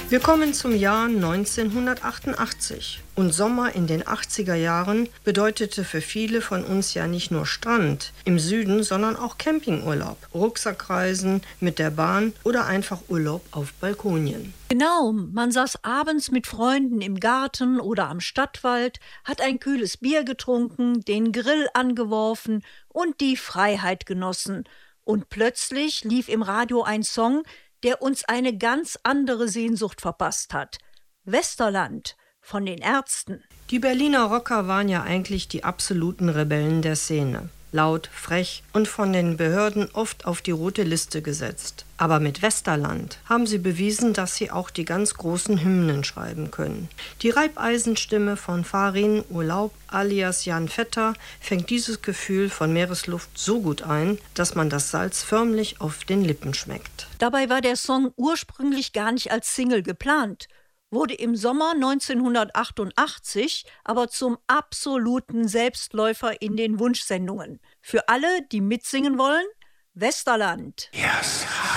Wir kommen zum Jahr 1988 und Sommer in den 80er Jahren bedeutete für viele von uns ja nicht nur Strand im Süden, sondern auch Campingurlaub, Rucksackreisen mit der Bahn oder einfach Urlaub auf Balkonien. Genau, man saß abends mit Freunden im Garten oder am Stadtwald, hat ein kühles Bier getrunken, den Grill angeworfen und die Freiheit genossen. Und plötzlich lief im Radio ein Song, der uns eine ganz andere Sehnsucht verpasst hat. Westerland von den Ärzten. Die Berliner Rocker waren ja eigentlich die absoluten Rebellen der Szene. Laut, frech und von den Behörden oft auf die rote Liste gesetzt. Aber mit Westerland haben sie bewiesen, dass sie auch die ganz großen Hymnen schreiben können. Die Reibeisenstimme von Farin Urlaub alias Jan Vetter fängt dieses Gefühl von Meeresluft so gut ein, dass man das Salz förmlich auf den Lippen schmeckt. Dabei war der Song ursprünglich gar nicht als Single geplant, wurde im Sommer 1988 aber zum absoluten Selbstläufer in den Wunschsendungen. Für alle, die mitsingen wollen, Westerland. Yes.